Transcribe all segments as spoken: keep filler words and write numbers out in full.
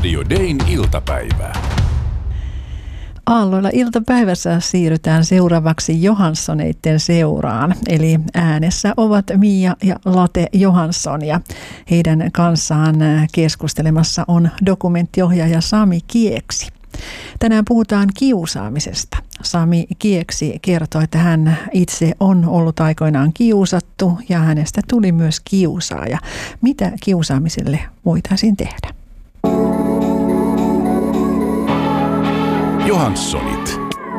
Radio Dayn iltapäivä. Aalloilla iltapäivässä siirrytään seuraavaksi Johanssoneiden seuraan. Eli äänessä ovat Mia ja Late Johansson ja heidän kanssaan keskustelemassa on dokumenttiohjaaja Sami Kieksi. Tänään puhutaan kiusaamisesta. Sami Kieksi kertoo, että hän itse on ollut aikoinaan kiusattu ja hänestä tuli myös kiusaaja. Mitä kiusaamiselle voitaisiin tehdä? Johannssonit.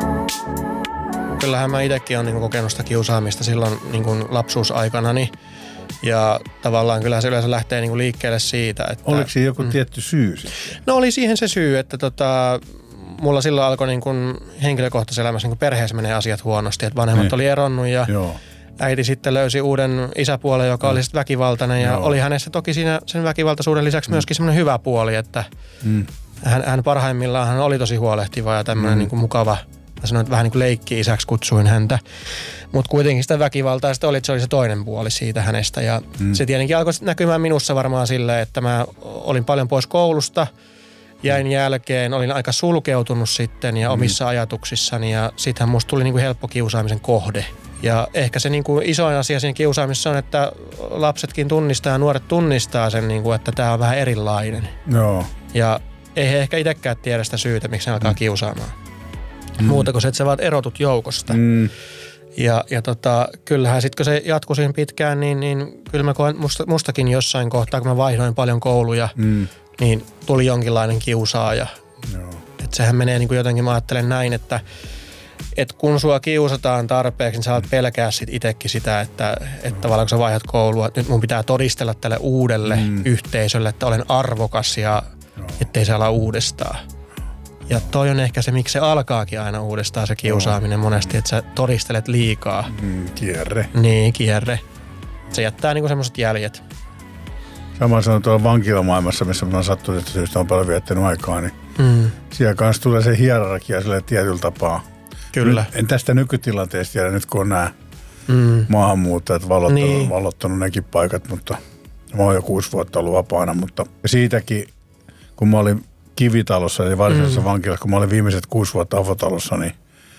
Kyllähän mä itsekin olen niin kokenut sitä kiusaamista silloin niin lapsuusaikanani. Ja tavallaan kyllä se yleensä lähtee niin liikkeelle siitä, että... Oliko siinä joku mm. tietty syy sitten? No oli siihen se syy, että tota, mulla silloin alkoi niin kuin henkilökohtaisessa elämässä niin kuin perheessä menee asiat huonosti. Että vanhemmat ne. oli eronnut ja Joo. äiti sitten löysi uuden isäpuolen, joka no. oli sitten väkivaltainen. Ja Joo. oli hänessä toki siinä sen väkivaltaisuuden lisäksi mm. myöskin semmoinen hyvä puoli, että mm. hän, hän parhaimmillaan hän oli tosi huolehtiva ja tämmöinen mm. niin kuin mukava. Mä sanoin, että vähän niin kuin leikki-isäksi kutsuin häntä. Mutta kuitenkin sitä väkivaltaa sitten oli, että se oli se toinen puoli siitä hänestä. Ja mm. se tietenkin alkoi näkymään minussa varmaan silleen, että mä olin paljon pois koulusta. Jäin jälkeen, olin aika sulkeutunut sitten ja omissa mm. ajatuksissani. Ja sittenhän musta tuli niin kuin helppo kiusaamisen kohde. Ja ehkä se niin kuin isoin asia siinä kiusaamisessa on, että lapsetkin tunnistaa ja nuoret tunnistaa sen, niin kuin, että tämä on vähän erilainen. Joo. Ja ei he ehkä itsekään tiedä sitä syytä, miksi ne alkaa mm. kiusaamaan. Mm. Muuta kuin se, että sä vaan erotut joukosta. Mm. Ja, ja tota, kyllähän sitten kun se jatkui siihen pitkään, niin, niin kyllä mä koen musta, mustakin jossain kohtaa, kun mä vaihdoin paljon kouluja, mm. niin tuli jonkinlainen kiusaaja. Joo. Että sehän menee niin kuin jotenkin, mä ajattelen näin, että, että kun sua kiusataan tarpeeksi, niin sä alat pelkää sit itsekin sitä, että, että tavallaan kun sä vaihdat koulua, että nyt mun pitää todistella tälle uudelle mm. yhteisölle, että olen arvokas ja Joo. ettei se ala uudestaan. Ja toi on ehkä se, miksi se alkaakin aina uudestaan se kiusaaminen monesti, että sä todistelet liikaa. Mm, kierre. Niin, kierre. Se jättää niinku semmoiset jäljet. Sama sanon tuolla vankilamaailmassa, missä mä oon sattunut, että syystä on paljon viettänyt aikaa, niin mm. siellä kanssa tulee se hierarkia sille tietyllä tapaa. Kyllä. Nyt, en tästä nykytilanteesta tiedä nyt, kun on nämä mm. maahanmuuttajat valottanut, niin. valottanut nekin paikat, mutta mä oon jo kuusi vuotta ollut vapaana, mutta siitäkin, kun mä olin Kivitalossa, eli varsinaisessa mm. vankilassa, kun mä olin viimeiset kuusi vuotta avotalossa, niin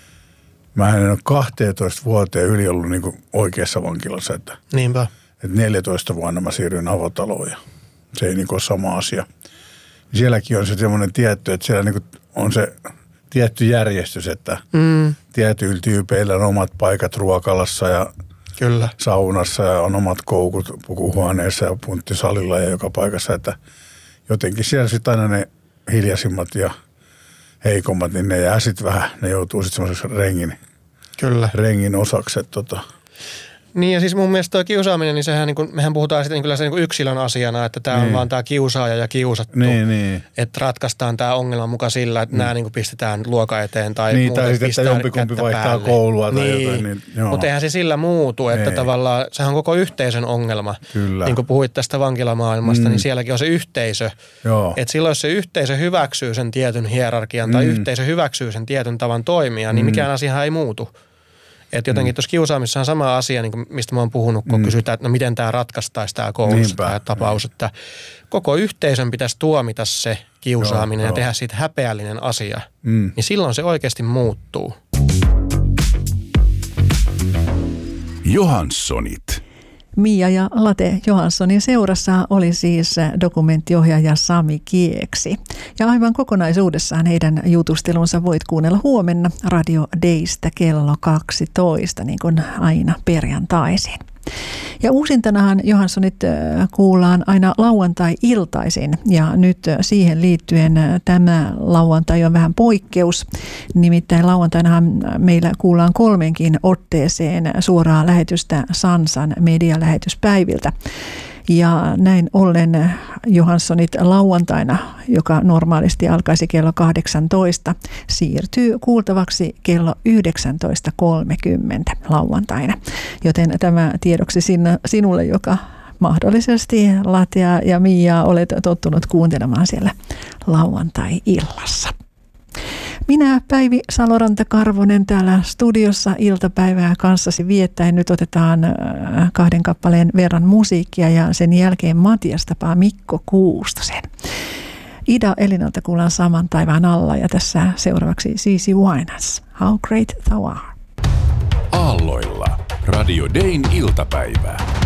mä en ole kahteentoista vuoteen yli ollut niin kuin oikeassa vankilassa. Että, Niinpä. Että neljätoista vuonna mä siirryin avotaloon ja se ei niin kuin ole sama asia. Sielläkin on se semmoinen tietty, että siellä niin kuin on se tietty järjestys, että mm. tietyillä tyypeillä on omat paikat ruokalassa ja Kyllä. saunassa ja on omat koukut pukuhuoneessa ja punttisalilla ja joka paikassa, että jotenkin siellä sitten aina ne hiljaisimmat ja heikommat, niin ne jää sitten vähän, ne joutuu sitten semmoiseksi rengin, Kyllä. rengin osaksi. Tota. Niin ja siis mun mielestä tuo kiusaaminen, niin sehän niin kuin, mehän puhutaan sitten kyllä se niin kuin yksilön asiana, että tämä niin. on vaan tämä kiusaaja ja kiusattu. Niin, niin. Että ratkaistaan tämä ongelma mukaan sillä, että mm. nämä niin kuin pistetään luokan eteen tai niin, muuten tai sitten, että jompikumpi vaihtaa päälle. koulua tai niin. jotain. Niin, mutta eihän se sillä muutu, että Ei. tavallaan sehän on koko yhteisön ongelma. Kyllä. Niin kuin puhuit tästä vankilamaailmasta, mm. niin sielläkin on se yhteisö. Joo. Että silloin jos se yhteisö hyväksyy sen tietyn hierarkian mm. tai yhteisö hyväksyy sen tietyn tavan toimia, niin mikään asiahan ei muutu. Että jotenkin mm. tuossa kiusaamissa on sama asia, niin kuin mistä mä oon puhunut, kun mm. kysytään, että no miten tämä ratkaistaisi tämä koulussa tämä tapaus. Niin. Että koko yhteisön pitäisi tuomita se kiusaaminen joo, ja joo. tehdä siitä häpeällinen asia. Mm. Niin silloin se oikeasti muuttuu. Johannssonit. Mia ja Late Johanssonin seurassa oli siis dokumenttiohjaaja Sami Kieksi. Ja aivan kokonaisuudessaan heidän jutustelunsa voit kuunnella huomenna Radio Daystä kello kaksitoista, niin kuin aina perjantaisin. Ja uusintanahan Johanssonit kuullaan aina lauantai-iltaisin ja nyt siihen liittyen tämä lauantai on vähän poikkeus. Nimittäin lauantainahan meillä kuullaan kolmenkin otteeseen suoraa lähetystä Sansan medialähetyspäiviltä. Ja näin ollen Johanssonit lauantaina, joka normaalisti alkaisi kello kahdeksantoista, siirtyy kuultavaksi kello yhdeksäntoista kolmekymmentä lauantaina. Joten tämä tiedoksi sinulle, joka mahdollisesti Latea ja Miaa olet tottunut kuuntelemaan siellä lauantai-illassa. Minä Päivi Saloranta-Karvonen täällä studiossa iltapäivää kanssasi viettäen. Nyt otetaan kahden kappaleen verran musiikkia ja sen jälkeen Matias tapaa Mikko Kuustosen. Ida Elinalta kuullaan Saman taivaan alla ja tässä seuraavaksi Cici Winans, How Great Thou Art. Aalloilla Radio Dayn iltapäivä.